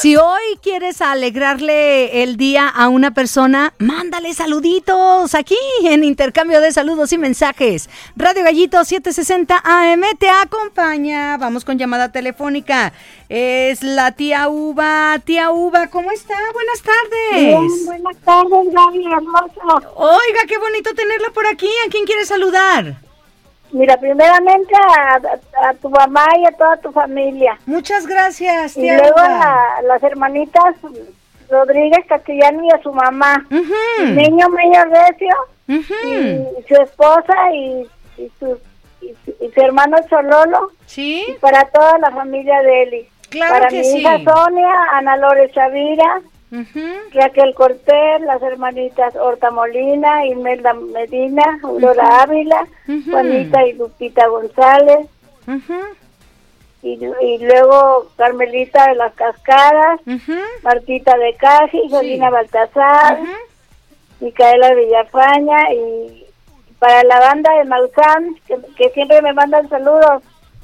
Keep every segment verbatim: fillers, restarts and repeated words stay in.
Si hoy quieres alegrarle el día a una persona, mándale saluditos aquí en Intercambio de Saludos y Mensajes. Radio Gallito setecientos sesenta A M te acompaña. Vamos con llamada telefónica. Es la tía Uva. Tía Uva, ¿cómo está? Buenas tardes. Bien, buenas tardes, Gaby, hermoso. Oiga, qué bonito tenerla por aquí. ¿A quién quiere saludar? Mira, primeramente a, a, a tu mamá y a toda tu familia. Muchas gracias, tía Y luego Uva. a las hermanitas Rodríguez Castellano y a su mamá. Uh-huh. El niño Meyer Recio Uh-huh. y su esposa y, y, su, y, su, y su hermano Chololo. ¿Sí? Y para toda la familia de Eli. Claro para que mi sí. hija Sonia, Ana Lore Chavira, Uh-huh. Raquel Cortés, las hermanitas Horta Molina, Imelda Medina, Aurora uh-huh. Ávila, Uh-huh. Juanita y Lupita González, Uh-huh. y, y luego Carmelita de las Cascadas, Uh-huh. Martita de Caji, Jolina Sí. Baltasar, Uh-huh. Micaela Villafaña, y para la banda de Mausán, que, que siempre me mandan saludos.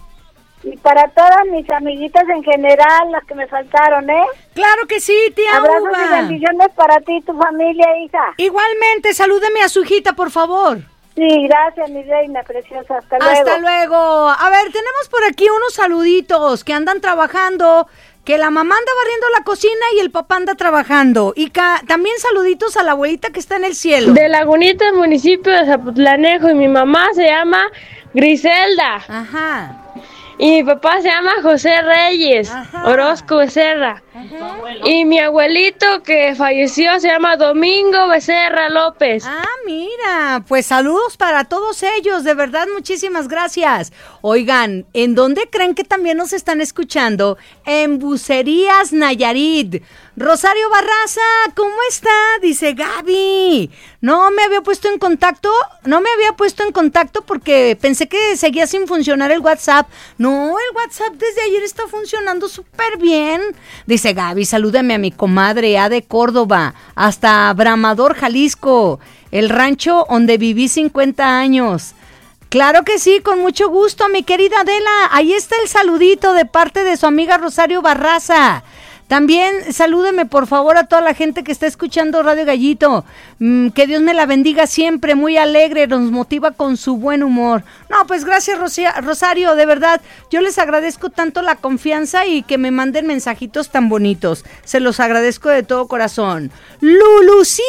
Y para todas mis amiguitas en general, las que me faltaron, ¿eh? Claro que sí, tía Abrazos Uva. y bendiciones para ti y tu familia, hija. Igualmente, salúdeme a su hijita, por favor. Sí, gracias, mi reina preciosa. Hasta luego. Hasta luego. A ver, tenemos por aquí unos saluditos que andan trabajando, que la mamá anda barriendo la cocina y el papá anda trabajando. Y ca- también saluditos a la abuelita que está en el cielo. De Lagunita, municipio de Zapotlanejo, y mi mamá se llama Griselda. Ajá. Y mi papá se llama José Reyes, Ajá. Orozco Becerra. Ajá. Y mi abuelito que falleció se llama Domingo Becerra López. Ah, mira, pues saludos para todos ellos, de verdad, muchísimas gracias. Oigan, ¿en dónde creen que también nos están escuchando? En Bucerías Nayarit. Rosario Barraza, ¿cómo está? Dice Gaby. No me había puesto en contacto, no me había puesto en contacto porque pensé que seguía sin funcionar el WhatsApp. No, el WhatsApp desde ayer está funcionando súper bien. Dice Gaby, salúdame a mi comadre A de Córdoba, hasta Bramador, Jalisco, el rancho donde viví cincuenta años. Claro que sí, con mucho gusto, mi querida Adela. Ahí está el saludito de parte de su amiga Rosario Barraza. También salúdeme por favor a toda la gente que está escuchando Radio Gallito. Mm, que Dios me la bendiga siempre, muy alegre, nos motiva con su buen humor. No, pues gracias Rosia, Rosario, de verdad, yo les agradezco tanto la confianza y que me manden mensajitos tan bonitos. Se los agradezco de todo corazón. ¡Lulucita!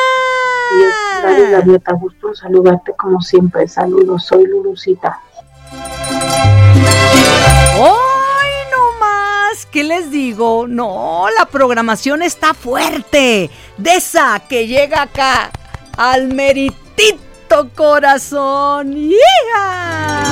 Y es Gaby Gaviota, gusto en saludarte como siempre. Saludos, soy Lulucita. ¡Ay, no más! ¿Qué les digo? No, la programación está fuerte. De esa que llega acá al meritito corazón. ¡Hija!